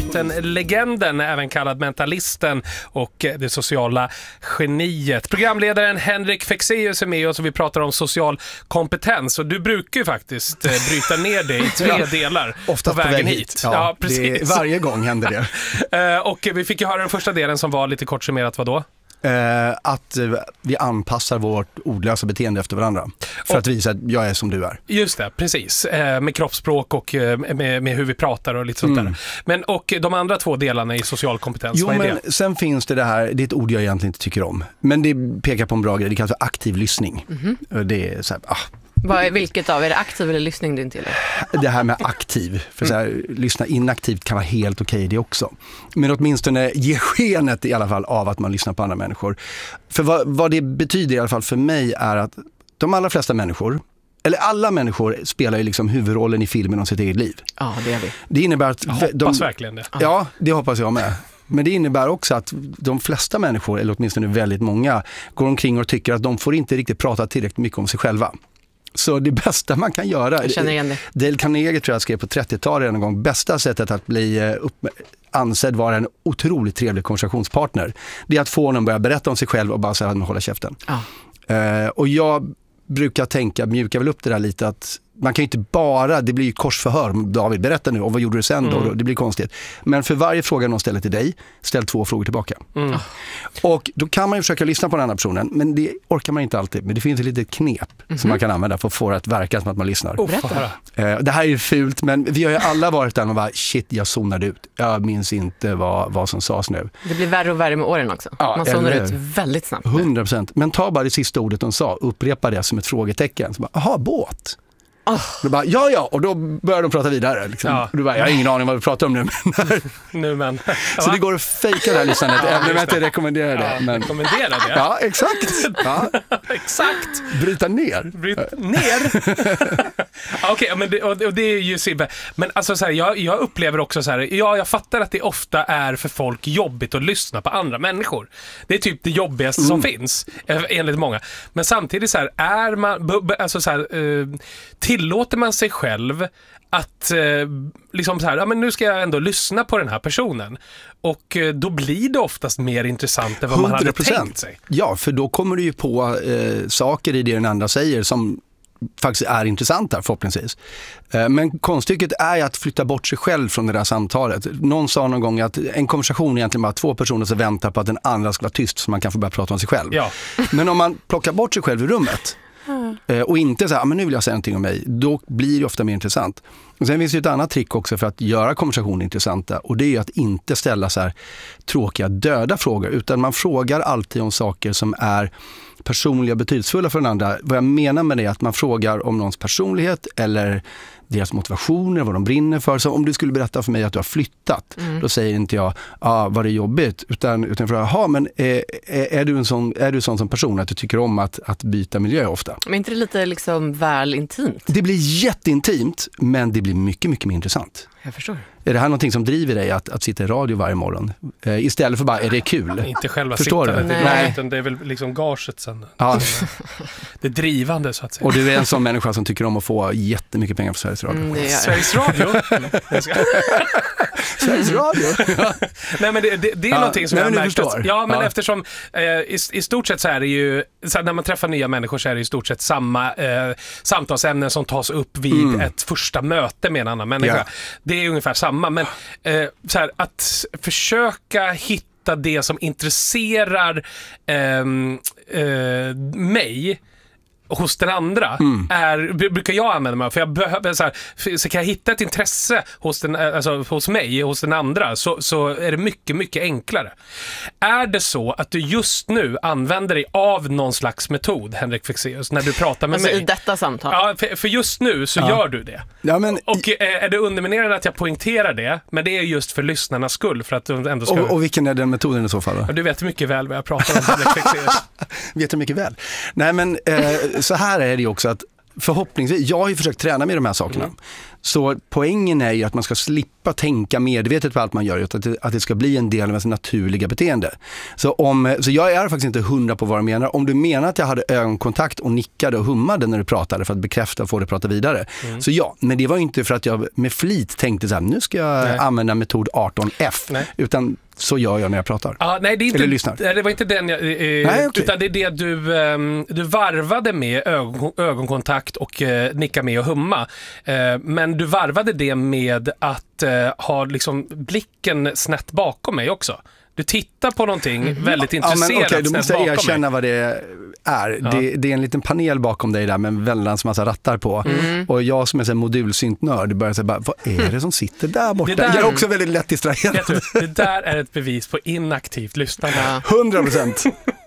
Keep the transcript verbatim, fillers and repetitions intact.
producenten, legenden, även kallad mentalisten och det sociala geniet. Programledaren Henrik Fexeus är med oss och vi pratar om social kompetens. Och du brukar ju faktiskt bryta ner det i tre delar. Oftast på vägen hit. hit. Ja, ja, precis. Det, varje gång händer det. Och vi fick ju höra den första delen som var lite kort summerat, vad då? Eh, att eh, vi anpassar vårt ordlösa beteende efter varandra för och, att visa att jag är som du är. Just det, precis. Eh, med kroppsspråk och eh, med, med hur vi pratar och lite sånt mm. där. Men och de andra två delarna i social kompetens, jo, vad är men det? Sen finns det det här, det är ett ord jag egentligen inte tycker om. Men det pekar på en bra grej, det kallas för aktiv lyssning. Mm-hmm. Det är så här, ah. Vad är, vilket av, är det aktiv eller lyssning du inte gillar? Det här med aktiv, för så här, mm. lyssna inaktivt kan vara helt okej det också. Men åtminstone ge skenet i alla fall av att man lyssnar på andra människor. För vad, vad det betyder i alla fall för mig är att de allra flesta människor, eller alla människor spelar ju liksom huvudrollen i filmen om sitt eget liv. Ja, det är vi. Det innebär att... Jag hoppas de, verkligen det. Ja, det hoppas jag med. Men det innebär också att de flesta människor, eller åtminstone väldigt många, går omkring och tycker att de får inte riktigt prata tillräckligt mycket om sig själva. Så det bästa man kan göra, jag känner igen det. Dale Carnegie tror jag skrev på trettiotalet en gång, bästa sättet att bli upp, ansedd vara en otroligt trevlig konversationspartner, det är att få honom börja berätta om sig själv och bara säga att man håller käften. Ah. Uh, och jag brukar tänka, mjuka väl upp det där lite, att man kan ju inte bara, det blir ju korsförhör, David berätta nu, och vad gjorde du sen då? Mm. Det blir konstigt. Men för varje fråga någon ställer till dig, ställ två frågor tillbaka. Mm. Och då kan man ju försöka lyssna på den andra personen, men det orkar man inte alltid. Men det finns ett litet knep mm-hmm. som man kan använda för att få det att verka som att man lyssnar. Oh, eh, det här är ju fult, men vi har ju alla varit där och bara, shit, jag zonade ut. Jag minns inte vad, vad som sades nu. Det blir värre och värre med åren också. Ja, man zonar ut väldigt snabbt. hundra procent. Men ta bara det sista ordet de sa, upprepa det som ett frågetecken. Så bara, aha, båt. Oh. Då bara, ja, ja, och då börjar de prata vidare. Liksom. Ja. Och du bara, jag har ingen aning vad vi pratar om nu. Men nu men. Så det går att fejka det här lyssnandet, ja, även om jag inte rekommenderar det. Ja, men... rekommenderar det? Ja, exakt. Ja. Exakt. Bryta ner. Bryta ner? Okej, okay, men det, och det är ju Sibbe. Men alltså så här, jag, jag upplever också så här, ja, jag fattar att det ofta är för folk jobbigt att lyssna på andra människor. Det är typ det jobbigaste mm. som finns, enligt många. Men samtidigt så här, är man, alltså så här, uh, tillåter man sig själv att eh, liksom så här, ja, men nu ska jag ändå lyssna på den här personen, och eh, då blir det oftast mer intressant än vad man hade tänkt sig. Ja, för då kommer du ju på eh, saker i det den andra säger som faktiskt är intressanta förhoppningsvis. Eh, men konststycket är att flytta bort sig själv från det där samtalet. Någon sa någon gång att en konversation är egentligen bara två personer som väntar på att den andra ska vara tyst så man kan få börja prata om sig själv. Ja. Men om man plockar bort sig själv i rummet Mm. och inte så här, men nu vill jag säga någonting om mig, då blir det ofta mer intressant. Och sen finns det ett annat trick också för att göra konversationen intressanta, och det är ju att inte ställa så här tråkiga, döda frågor, utan man frågar alltid om saker som är personliga, betydelsefulla för den andra. Vad jag menar med det är att man frågar om någons personlighet eller deras motivationer, vad de brinner för. Så om du skulle berätta för mig att du har flyttat, mm. då säger inte jag, ah, var det jobbigt? Utan, utan frågar, jaha, men är, är, du en sån, är du sån som person att du tycker om att, att byta miljö ofta? Men inte det lite liksom väl intimt? Det blir jätteintimt, men det blir mycket, mycket mer intressant. Jag förstår. Är det här någonting som driver dig att, att sitta i radio varje morgon? Eh, istället för bara, är det kul? Inte själva Förstår sittandet, du? det, Nej. Utan det är väl liksom gaget sen. Ja. Det är drivande så att säga. Och du är en sån människa som tycker om att få jättemycket pengar för Sveriges Radio. Mm, det är Sveriges Radio? Sveriges Radio? Nej, men det, det, det är ja, någonting som jag märkt. Att, ja, men ja. eftersom eh, i, i stort sett så är det ju, så här, när man träffar nya människor så är det i stort sett samma eh, samtalsämnen som tas upp vid mm. ett första möte med en annan människa. Ja. Det är ungefär samma, men eh, så här, att försöka hitta det som intresserar eh, eh, mig hos den andra mm. är, brukar jag använda mig av, för jag behöver så här, så kan jag hitta ett intresse hos den, alltså hos mig, hos den andra, så, så är det mycket, mycket enklare. Är det så att du just nu använder dig av någon slags metod, Henrik Fexeus, när du pratar med alltså mig? I detta samtal? Ja, för, för just nu så ja. gör du det. Ja, men och i... är det underminerande att jag poängterar det, men det är just för lyssnarnas skull, för att de ändå ska... Och, och vilken är den metoden i så fall då? Ja, du vet mycket väl vad jag pratar om, Henrik Fexeus. Vet du mycket väl? Nej, men eh, så här är det ju också att förhoppningsvis, jag har ju försökt träna med de här sakerna. Mm. Så poängen är ju att man ska slippa tänka medvetet på allt man gör, utan att det, att det ska bli en del av ens naturliga beteende. Så, om, så jag är faktiskt inte hundra på vad du menar. Om du menar att jag hade ögonkontakt och nickade och hummade när du pratade för att bekräfta och få dig att prata vidare. Mm. Så ja, men det var inte för att jag med flit tänkte så här, nu ska jag nej. använda metod arton F. Nej. Utan så gör jag när jag pratar. Ah, nej, det, är inte, eller lyssnar. Det var inte den jag, eh, nej, okay. Utan det är det du, eh, du varvade med ögon, ögonkontakt och eh, nicka med och humma. Eh, men du varvade det med att eh, ha liksom blicken snett bakom mig också. Du tittar på någonting mm. väldigt intresserat. Ja, men okay, du måste erkänna vad det är. Ja. Det, det är en liten panel bakom dig där med en väldans massa rattar på. Mm. Och jag som är en modulsyntnörd börjar säga bara, vad är det som sitter där borta? Det där, jag är också väldigt lätt distraherad. Det där är ett bevis på inaktivt lyssnande. hundra procent.